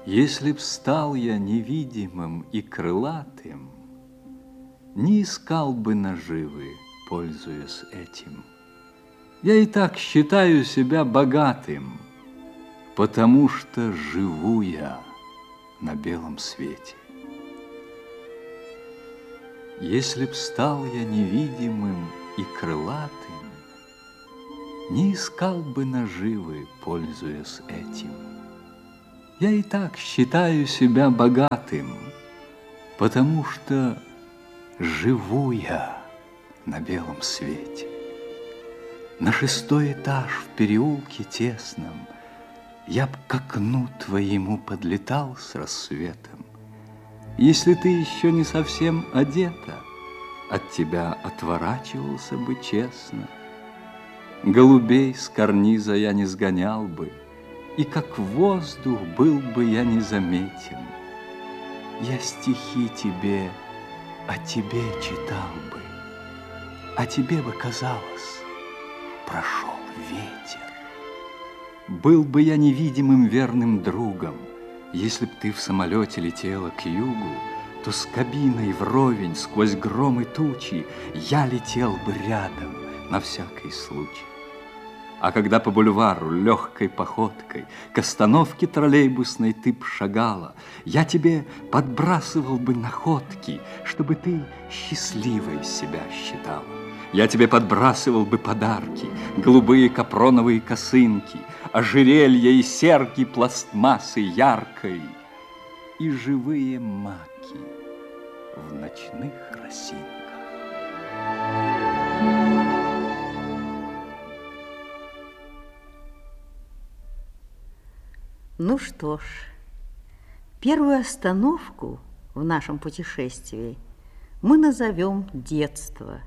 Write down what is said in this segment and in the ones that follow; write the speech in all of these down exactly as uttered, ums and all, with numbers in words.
Если б стал я невидимым и крылатым, не искал бы наживы, пользуясь этим. Я и так считаю себя богатым, потому что живу я на белом свете. Если б стал я невидимым и крылатым, не искал бы наживы, пользуясь этим. Я и так считаю себя богатым, потому что живу я на белом свете. На шестой этаж в переулке тесном я б к окну твоему подлетал с рассветом. Если ты еще не совсем одета, от тебя отворачивался бы честно. Голубей с карниза я не сгонял бы, и как воздух был бы я незаметен. Я стихи тебе о тебе читал бы, а тебе бы казалось, прошел ветер. Был бы я невидимым верным другом, если б ты в самолете летела к югу, то с кабиной вровень сквозь гром и тучи я летел бы рядом на всякий случай. А когда по бульвару легкой походкой к остановке троллейбусной ты б шагала, я тебе подбрасывал бы находки, чтобы ты счастливой себя считала. Я тебе подбрасывал бы подарки, голубые капроновые косынки, ожерелья и серьги пластмассы яркой и живые маки в ночных росинках. Ну что ж, первую остановку в нашем путешествии мы назовем детство.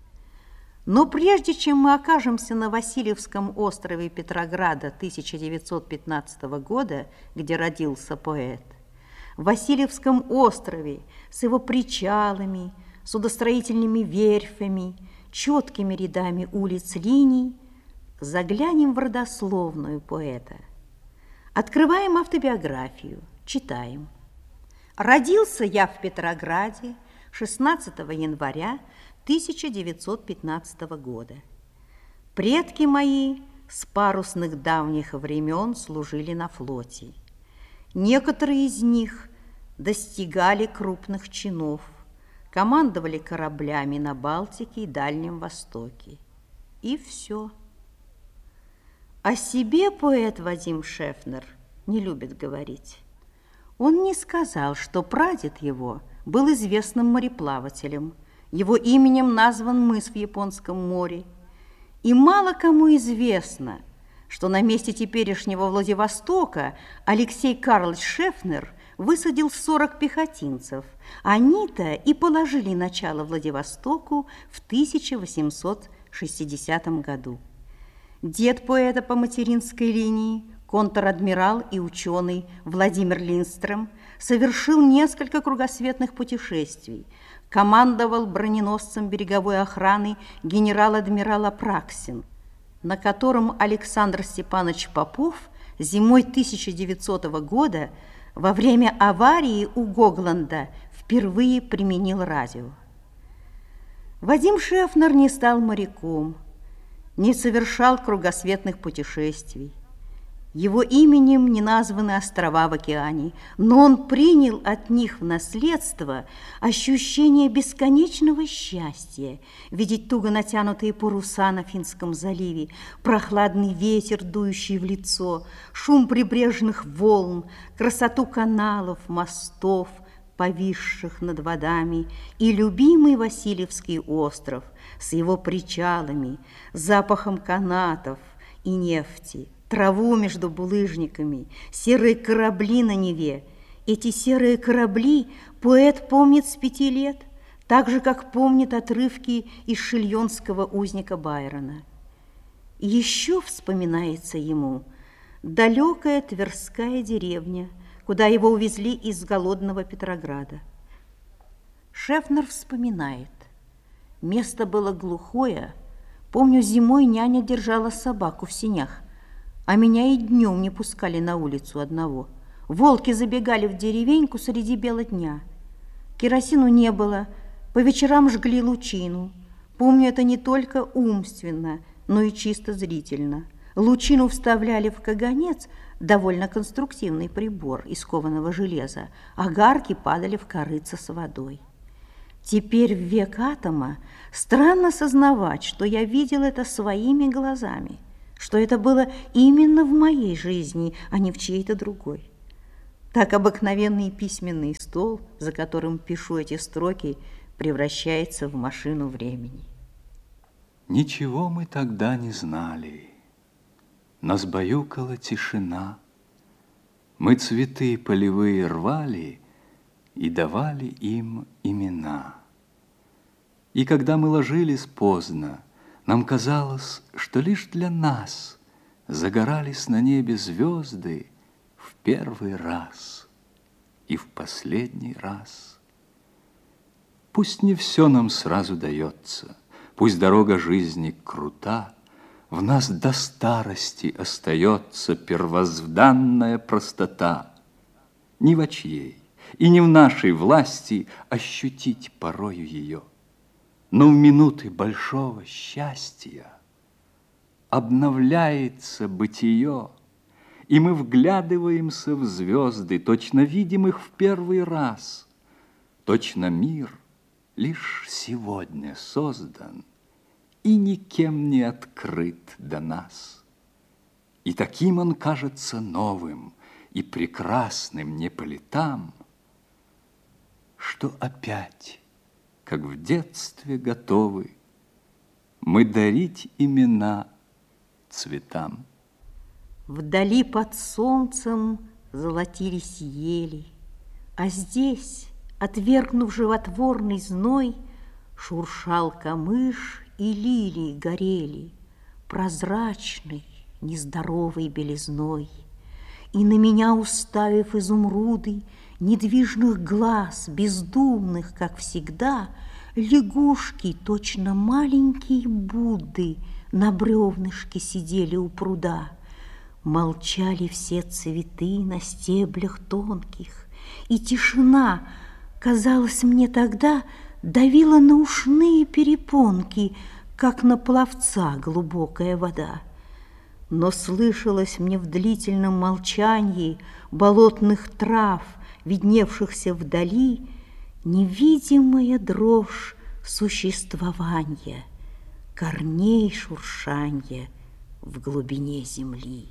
Но прежде чем мы окажемся на Васильевском острове Петрограда тысяча девятьсот пятнадцатого года, где родился поэт, в Васильевском острове с его причалами, судостроительными верфями, четкими рядами улиц, линий, заглянем в родословную поэта. Открываем автобиографию, читаем. Родился я в Петрограде шестнадцатого января тысяча девятьсот пятнадцатого года. Предки мои с парусных давних времен служили на флоте. Некоторые из них достигали крупных чинов, командовали кораблями на Балтике и Дальнем Востоке. И все. О себе поэт Вадим Шефнер не любит говорить. Он не сказал, что прадед его был известным мореплавателем, его именем назван мыс в Японском море. И мало кому известно, что на месте теперешнего Владивостока Алексей Карлович Шефнер высадил сорок пехотинцев. Они-то и положили начало Владивостоку в тысяча восемьсот шестидесятом году. Дед поэта по материнской линии, контр-адмирал и ученый Владимир Линдстрем, совершил несколько кругосветных путешествий, командовал броненосцем береговой охраны генерал-адмирал Апраксин, на котором Александр Степанович Попов зимой тысяча девятисотого года во время аварии у Гогланда впервые применил радио. Вадим Шефнер не стал моряком, не совершал кругосветных путешествий. Его именем не названы острова в океане, но он принял от них в наследство ощущение бесконечного счастья, видеть туго натянутые паруса на Финском заливе, прохладный ветер, дующий в лицо, шум прибрежных волн, красоту каналов, мостов, повисших над водами, и любимый Васильевский остров с его причалами, запахом канатов и нефти, траву между булыжниками, серые корабли на Неве. Эти серые корабли поэт помнит с пяти лет, так же, как помнит отрывки из шильонского узника Байрона. Еще вспоминается ему далекая Тверская деревня, куда его увезли из голодного Петрограда. Шефнер вспоминает. Место было глухое. Помню, зимой няня держала собаку в сенях, а меня и днем не пускали на улицу одного. Волки забегали в деревеньку среди бела дня. Керосину не было, по вечерам жгли лучину. Помню это не только умственно, но и чисто зрительно. Лучину вставляли в каганец, довольно конструктивный прибор из кованого железа, огарки падали в корыце с водой. Теперь в век атома странно сознавать, что я видел это своими глазами, что это было именно в моей жизни, а не в чьей-то другой. Так обыкновенный письменный стол, за которым пишу эти строки, превращается в машину времени. Ничего мы тогда не знали. Нас баюкала тишина. Мы цветы полевые рвали и давали им имена. И когда мы ложились поздно, нам казалось, что лишь для нас загорались на небе звезды в первый раз и в последний раз. Пусть не все нам сразу дается, пусть дорога жизни крута, в нас до старости остается первозданная простота. Ни во чьей и не в нашей власти ощутить порою ее, но в минуты большого счастья обновляется бытие, и мы вглядываемся в звезды, точно видим их в первый раз. Точно мир лишь сегодня создан и никем не открыт до нас. И таким он кажется новым и прекрасным не по летам, что опять, как в детстве, готовы мы дарить имена цветам. Вдали под солнцем золотились ели, а здесь, отвергнув животворный зной, шуршал камыш, и лилии горели прозрачной, нездоровой белизной. И на меня, уставив изумруды недвижных глаз, бездумных, как всегда, лягушки, точно маленькие Будды, на бревнышке сидели у пруда. Молчали все цветы на стеблях тонких, и тишина, казалось мне тогда, давила на ушные перепонки, как на пловца глубокая вода. Но слышалось мне в длительном молчании болотных трав, видневшихся вдали, невидимая дрожь существования, корней шуршанья в глубине земли.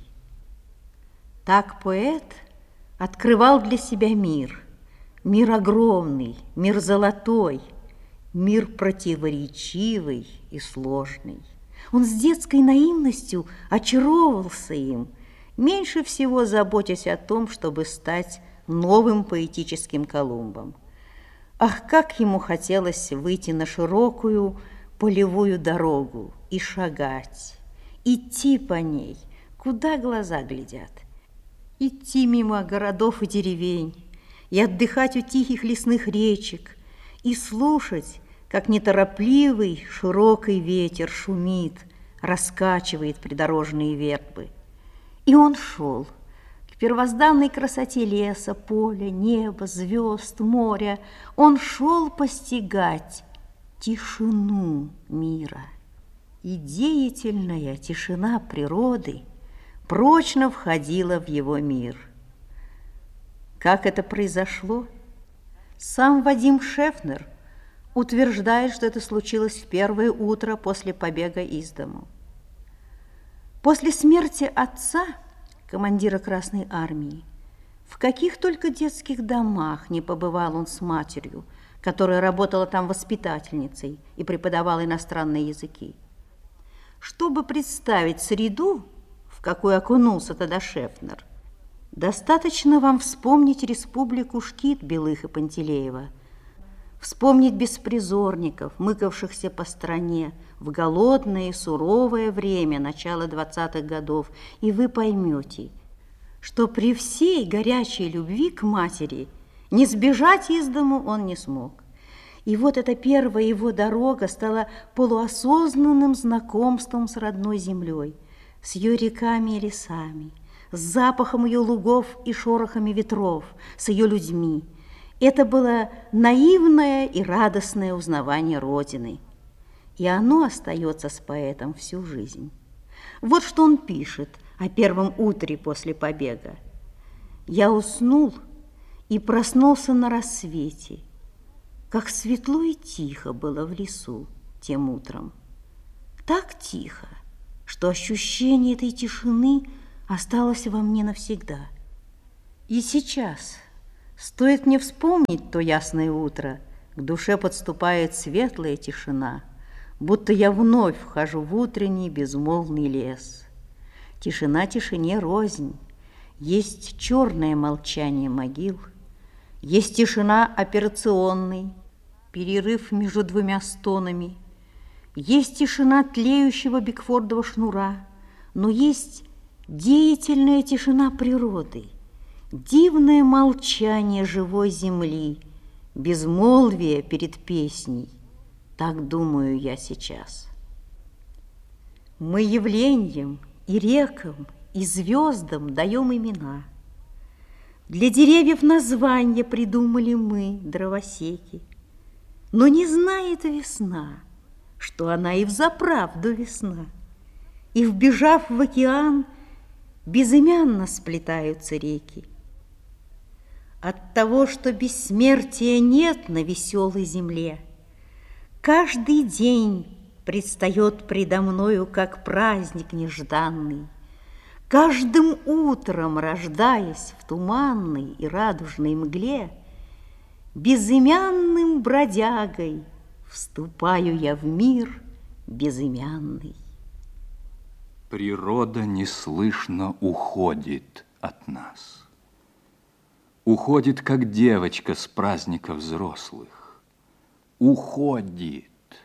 Так поэт открывал для себя мир, мир огромный, мир золотой, мир противоречивый и сложный. Он с детской наивностью очаровывался им, меньше всего заботясь о том, чтобы стать новым поэтическим Колумбом. Ах, как ему хотелось выйти на широкую полевую дорогу и шагать, идти по ней, куда глаза глядят, идти мимо городов и деревень, и отдыхать у тихих лесных речек, и слушать, как неторопливый широкий ветер шумит, раскачивает придорожные вербы. И он шел к первозданной красоте леса, поля, неба, звезд, моря. Он шел постигать тишину мира. И деятельная тишина природы прочно входила в его мир. Как это произошло? Сам Вадим Шефнер утверждает, что это случилось в первое утро после побега из дому. После смерти отца, командира Красной Армии, в каких только детских домах не побывал он с матерью, которая работала там воспитательницей и преподавала иностранные языки. Чтобы представить среду, в какую окунулся тогда Шефнер, достаточно вам вспомнить республику Шкит Белых и Пантелеева, вспомнить беспризорников, мыкавшихся по стране в голодное и суровое время начала двадцатых годов, и вы поймете, что при всей горячей любви к матери не сбежать из дому он не смог. И вот эта первая его дорога стала полуосознанным знакомством с родной землей, с ее реками и лесами, с запахом ее лугов и шорохами ветров, с ее людьми. Это было наивное и радостное узнавание Родины. И оно остается с поэтом всю жизнь. Вот что он пишет о первом утре после побега. «Я уснул и проснулся на рассвете. Как светло и тихо было в лесу тем утром. Так тихо, что ощущение этой тишины осталось во мне навсегда. И сейчас, стоит мне вспомнить то ясное утро, к душе подступает светлая тишина, будто я вновь вхожу в утренний безмолвный лес. Тишина тишине рознь, есть черное молчание могил, есть тишина операционной, перерыв между двумя стонами, есть тишина тлеющего Бигфордова шнура, но есть деятельная тишина природы, дивное молчание живой земли, безмолвие перед песней. Так думаю я сейчас. Мы явлениям и рекам, и звездам даем имена. Для деревьев названия придумали мы, дровосеки. Но не знает весна, что она и взаправду весна. И, вбежав в океан, безымянно сплетаются реки. От того, что бессмертия нет на веселой земле, каждый день предстает предо мною, как праздник нежданный. Каждым утром, рождаясь в туманной и радужной мгле, безымянным бродягой вступаю я в мир безымянный. Природа неслышно уходит от нас. Уходит, как девочка с праздника взрослых. Уходит.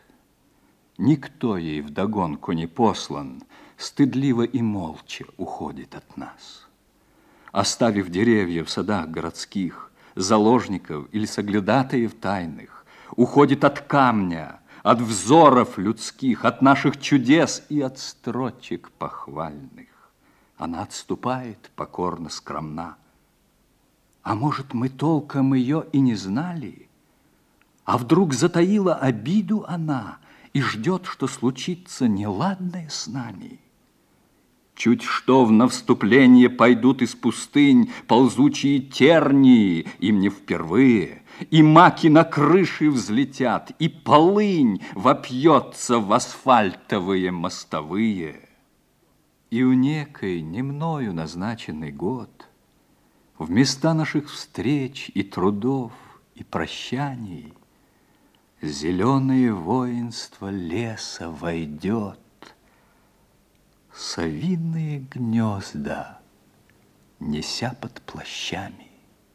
Никто ей вдогонку не послан, стыдливо и молча уходит от нас. Оставив деревья в садах городских, заложников или соглядатаев тайных, уходит от камня, от взоров людских, от наших чудес и от строчек похвальных. Она отступает, покорно, скромна. А может, мы толком ее и не знали? А вдруг затаила обиду она и ждет, что случится неладное с нами? Чуть что в навступление пойдут из пустынь ползучие тернии, им не впервые, и маки на крыши взлетят, и полынь вопьется в асфальтовые мостовые. И у некой не мною назначенный год в места наших встреч и трудов, и прощаний зеленое воинство леса войдет, совиные гнезда неся под плащами.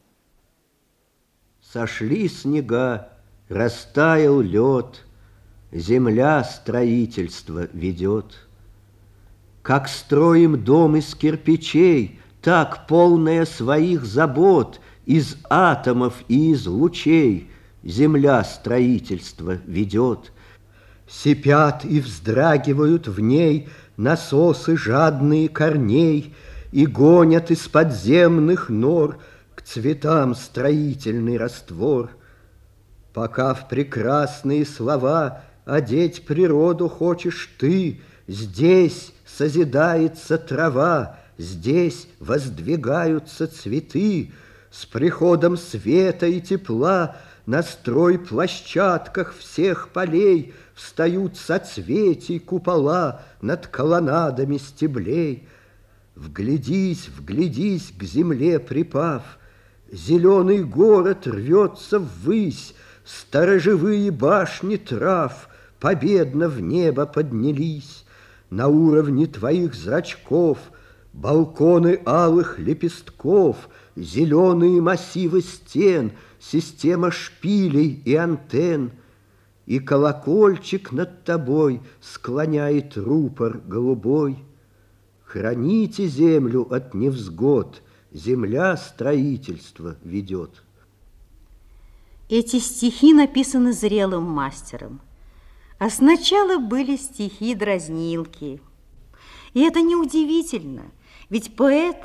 Сошли снега, растаял лед, земля строительство ведет. Как строим дом из кирпичей, так, полная своих забот, из атомов и из лучей, земля строительство ведет. Сипят и вздрагивают в ней насосы жадные корней и гонят из подземных нор к цветам строительный раствор. Пока в прекрасные слова одеть природу хочешь ты, здесь созидается трава, здесь воздвигаются цветы, с приходом света и тепла на стройплощадках всех полей встают соцветий купола над колоннадами стеблей. Вглядись, вглядись, к земле припав, зеленый город рвется ввысь, сторожевые башни трав победно в небо поднялись. На уровне твоих зрачков балконы алых лепестков, зеленые массивы стен, система шпилей и антенн, и колокольчик над тобой склоняет рупор голубой. Храните землю от невзгод, земля строительство ведет. Эти стихи написаны зрелым мастером, а сначала были стихи-дразнилки. И это неудивительно, ведь поэт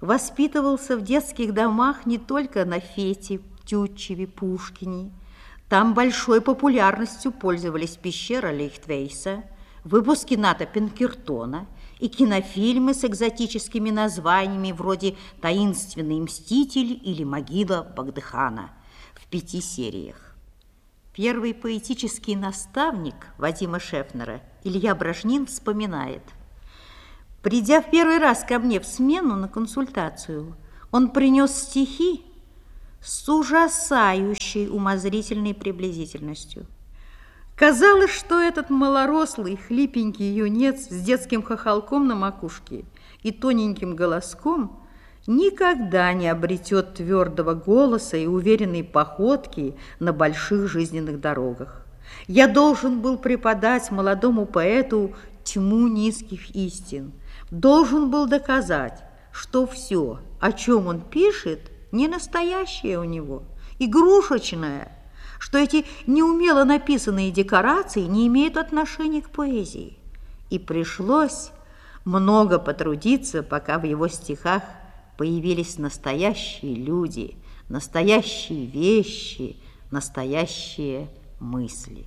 воспитывался в детских домах не только на Фете, Тютчеве, Пушкине. Там большой популярностью пользовались пещера Лейхтвейса, выпуски Ната Пинкертона и кинофильмы с экзотическими названиями вроде «Таинственный мститель» или «Могила Багдыхана» в пяти сериях. Первый поэтический наставник Вадима Шефнера, Илья Бражнин, вспоминает: «Придя в первый раз ко мне в смену на консультацию, он принес стихи с ужасающей умозрительной приблизительностью. Казалось, что этот малорослый, хлипенький юнец с детским хохолком на макушке и тоненьким голоском никогда не обретет твердого голоса и уверенной походки на больших жизненных дорогах. Я должен был преподать молодому поэту тьму низких истин, должен был доказать, что все, о чем он пишет, не настоящее у него, игрушечное, что эти неумело написанные декорации не имеют отношения к поэзии. И пришлось много потрудиться, пока в его стихах появились настоящие люди, настоящие вещи, настоящие мысли».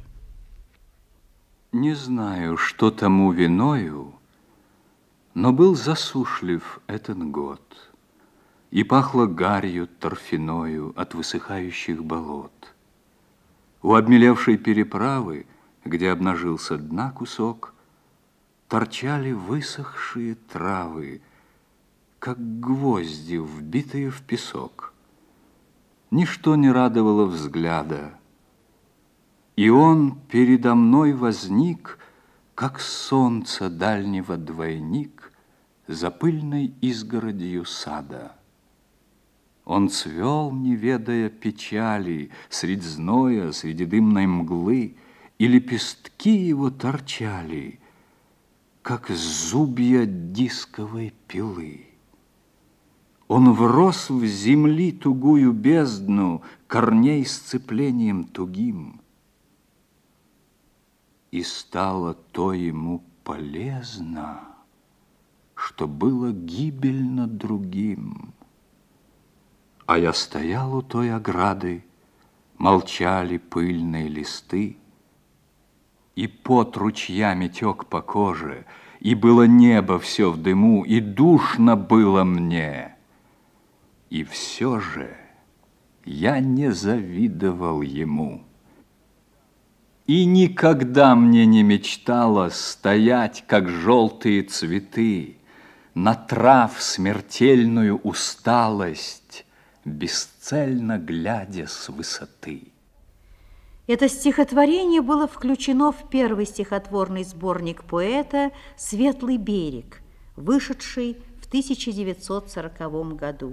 Не знаю, что тому виною, но был засушлив этот год, и пахло гарью торфяною от высыхающих болот. У обмелевшей переправы, где обнажился дна кусок, торчали высохшие травы, как гвозди, вбитые в песок. Ничто не радовало взгляда, и он передо мной возник, как солнце дальнего двойник за пыльной изгородью сада. Он цвел, не ведая печали, средь зноя, среди дымной мглы, и лепестки его торчали, как зубья дисковой пилы. Он врос в земли тугую бездну, корней сцеплением тугим, и стало то ему полезно, что было гибельно другим. А я стоял у той ограды, молчали пыльные листы, и пот ручьями тек по коже, и было небо все в дыму, и душно было мне. И все же я не завидовал ему. И никогда мне не мечталось стоять, как желтые цветы, натрав смертельную усталость, бесцельно глядя с высоты. Это стихотворение было включено в первый стихотворный сборник поэта «Светлый берег», вышедший в тысяча девятьсот сороковом году.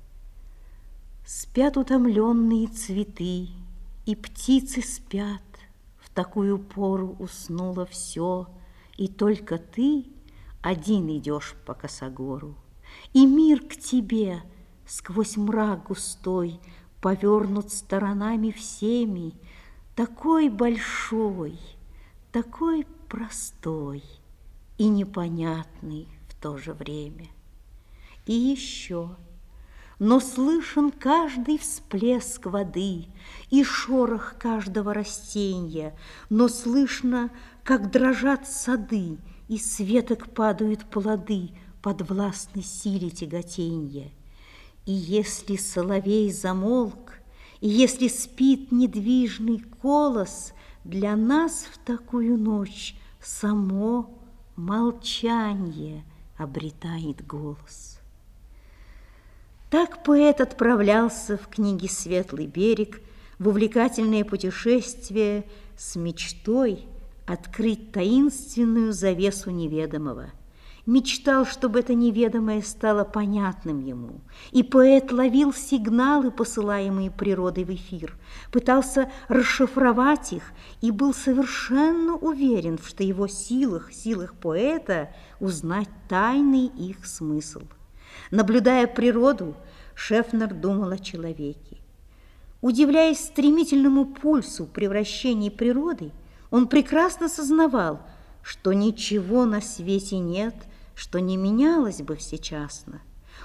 Спят утомленные цветы, и птицы спят, в такую пору уснуло все, и только ты один идешь по косогору, и мир к тебе сквозь мрак густой повернут сторонами всеми, такой большой, такой простой и непонятный в то же время. И еще, но слышен каждый всплеск воды и шорох каждого растения, но слышно, как дрожат сады, и с веток падают плоды под властной силе тяготенья. И если соловей замолк, и если спит недвижный колос, для нас в такую ночь само молчание обретает голос. Так поэт отправлялся в книге «Светлый берег» в увлекательное путешествие с мечтой открыть таинственную завесу неведомого. Мечтал, чтобы это неведомое стало понятным ему. И поэт ловил сигналы, посылаемые природой в эфир, пытался расшифровать их и был совершенно уверен, что его силах, силах поэта узнать тайный их смысл. Наблюдая природу, Шефнер думал о человеке. Удивляясь стремительному пульсу превращений природы, он прекрасно сознавал, что ничего на свете нет, что не менялось бы всечасно.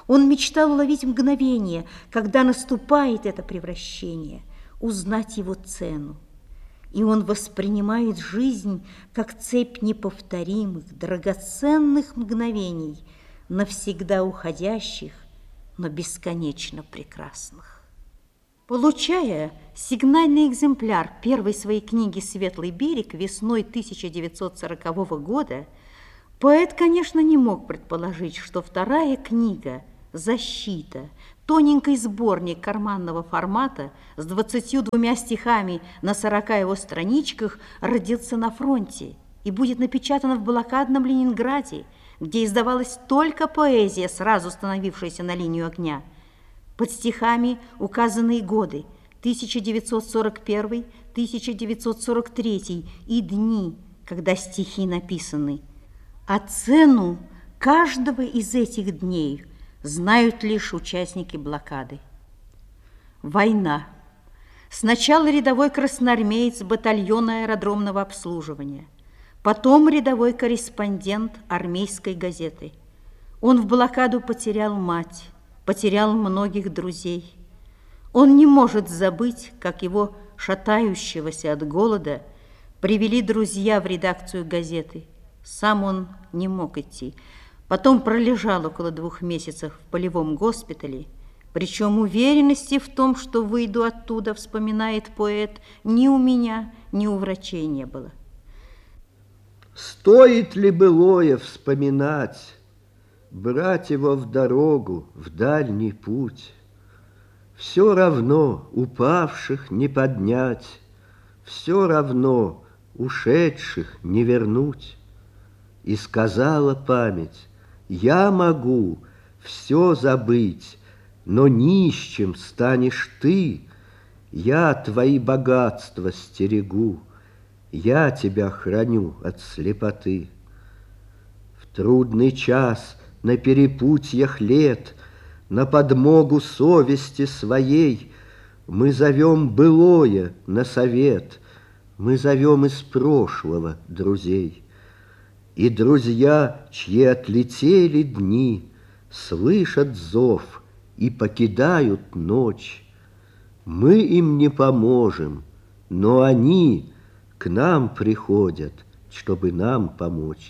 Он мечтал уловить мгновение, когда наступает это превращение, узнать его цену. И он воспринимает жизнь как цепь неповторимых, драгоценных мгновений, навсегда уходящих, но бесконечно прекрасных. Получая сигнальный экземпляр первой своей книги «Светлый берег» весной тысяча девятьсот сорокового года, поэт, конечно, не мог предположить, что вторая книга «Защита», тоненький сборник карманного формата с двадцатью двумя стихами на сорока его страничках, родится на фронте и будет напечатана в блокадном Ленинграде, где издавалась только поэзия, сразу становившаяся на линию огня. Под стихами указанные годы тысяча девятьсот сорок первый — тысяча девятьсот сорок третий и дни, когда стихи написаны. А цену каждого из этих дней знают лишь участники блокады. Война. Сначала рядовой красноармеец батальона аэродромного обслуживания, потом рядовой корреспондент армейской газеты. Он в блокаду потерял мать, потерял многих друзей. Он не может забыть, как его, шатающегося от голода, привели друзья в редакцию газеты. Сам он не мог идти. Потом пролежал около двух месяцев в полевом госпитале, причем уверенности в том, что выйду оттуда, вспоминает поэт, ни у меня, ни у врачей не было. Стоит ли былое вспоминать, брать его в дорогу, в дальний путь? Все равно упавших не поднять, все равно ушедших не вернуть. И сказала память: я могу все забыть, но нищим станешь ты. Я твои богатства стерегу, я тебя храню от слепоты. В трудный час на перепутьях лет, на подмогу совести своей мы зовем былое на совет, мы зовем из прошлого друзей. И друзья, чьи отлетели дни, слышат зов и покидают ночь. Мы им не поможем, но они к нам приходят, чтобы нам помочь.